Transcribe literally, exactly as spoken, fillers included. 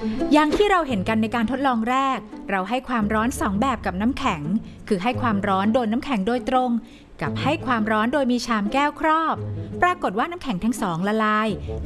อย่างที่เราเห็นกันในการทดลองแรกเราให้ความร้อนสองแบบกับน้ำแข็งคือให้ความร้อนโดนน้ำแข็งโดยตรงกับให้ความร้อนโดยมีชามแก้วครอบปรากฏว่าน้ำแข็งทั้งสองละลาย